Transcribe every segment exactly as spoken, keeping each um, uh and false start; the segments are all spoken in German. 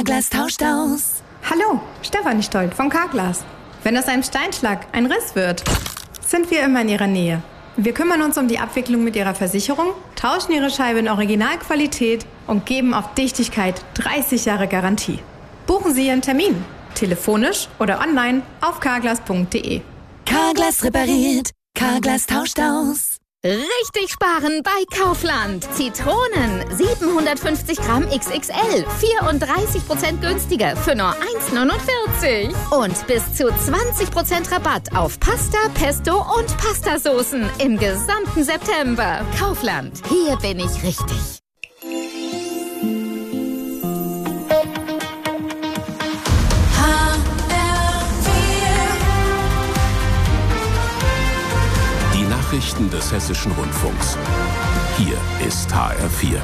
Carglass tauscht aus. Hallo, Stefanie Stolt von Carglass. Wenn aus einem Steinschlag ein Riss wird, sind wir immer in Ihrer Nähe. Wir kümmern uns um die Abwicklung mit Ihrer Versicherung, tauschen Ihre Scheibe in Originalqualität und geben auf Dichtigkeit dreißig Jahre Garantie. Buchen Sie Ihren Termin, telefonisch oder online auf carglass punkt de. Carglass repariert, Carglass tauscht aus. Richtig sparen bei Kaufland. Zitronen siebenhundertfünfzig Gramm X X L, vierunddreißig Prozent günstiger für nur eins neunundvierzig. Und bis zu zwanzig Prozent Rabatt auf Pasta, Pesto und Pastasoßen im gesamten September. Kaufland, hier bin ich richtig. Nachrichten des Hessischen Rundfunks. Hier ist H R vier.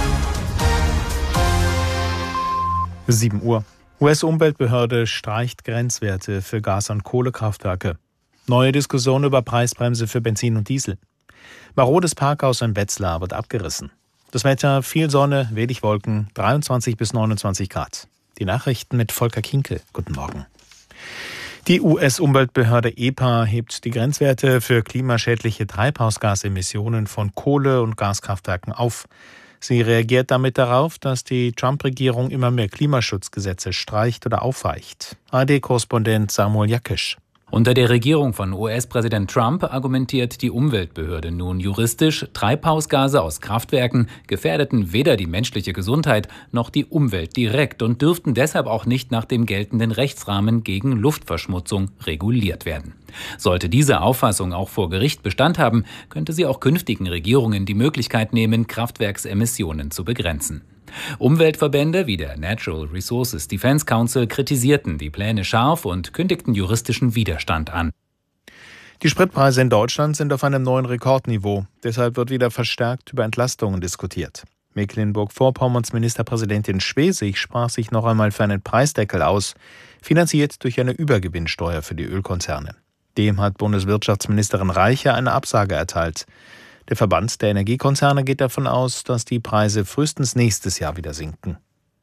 sieben Uhr. U S-Umweltbehörde streicht Grenzwerte für Gas- und Kohlekraftwerke. Neue Diskussion über Preisbremse für Benzin und Diesel. Marodes Parkhaus in Wetzlar wird abgerissen. Das Wetter: viel Sonne, wenig Wolken, dreiundzwanzig bis neunundzwanzig Grad. Die Nachrichten mit Volker Kinkel. Guten Morgen. Die U S-Umweltbehörde E P A hebt die Grenzwerte für klimaschädliche Treibhausgasemissionen von Kohle- und Gaskraftwerken auf. Sie reagiert damit darauf, dass die Trump-Regierung immer mehr Klimaschutzgesetze streicht oder aufweicht. A R D-Korrespondent Samuel Jakisch. Unter der Regierung von U S-Präsident Trump argumentiert die Umweltbehörde nun juristisch, Treibhausgase aus Kraftwerken gefährdeten weder die menschliche Gesundheit noch die Umwelt direkt und dürften deshalb auch nicht nach dem geltenden Rechtsrahmen gegen Luftverschmutzung reguliert werden. Sollte diese Auffassung auch vor Gericht Bestand haben, könnte sie auch künftigen Regierungen die Möglichkeit nehmen, Kraftwerksemissionen zu begrenzen. Umweltverbände wie der Natural Resources Defense Council kritisierten die Pläne scharf und kündigten juristischen Widerstand an. Die Spritpreise in Deutschland sind auf einem neuen Rekordniveau. Deshalb wird wieder verstärkt über Entlastungen diskutiert. Mecklenburg-Vorpommerns Ministerpräsidentin Schwesig sprach sich noch einmal für einen Preisdeckel aus, finanziert durch eine Übergewinnsteuer für die Ölkonzerne. Dem hat Bundeswirtschaftsministerin Reiche eine Absage erteilt. Der Verband der Energiekonzerne geht davon aus, dass die Preise frühestens nächstes Jahr wieder sinken.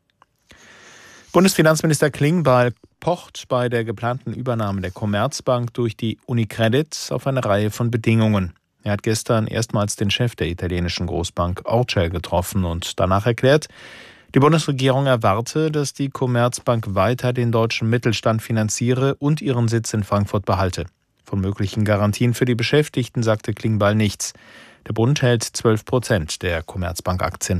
Bundesfinanzminister Klingbeil pocht bei der geplanten Übernahme der Commerzbank durch die UniCredit auf eine Reihe von Bedingungen. Er hat gestern erstmals den Chef der italienischen Großbank Orcel getroffen und danach erklärt, die Bundesregierung erwarte, dass die Commerzbank weiter den deutschen Mittelstand finanziere und ihren Sitz in Frankfurt behalte. Von möglichen Garantien für die Beschäftigten sagte Klingbeil nichts. Der Bund hält zwölf Prozent der Commerzbank-Aktien.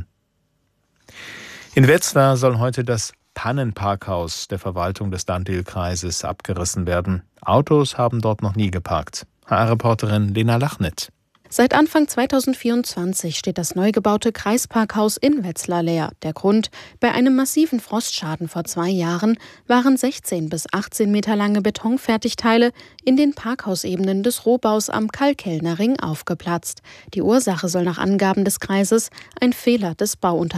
In Wetzlar soll heute das Pannenparkhaus der Verwaltung des Dandil-Kreises abgerissen werden. Autos haben dort noch nie geparkt. H R-Reporterin Lena Lachnit. Seit Anfang zweitausendvierundzwanzig steht das neu gebaute Kreisparkhaus in Wetzlar leer. Der Grund: bei einem massiven Frostschaden vor zwei Jahren waren sechzehn bis achtzehn Meter lange Betonfertigteile in den Parkhausebenen des Rohbaus am Kalkellner Ring aufgeplatzt. Die Ursache soll nach Angaben des Kreises ein Fehler des Bauunternehmens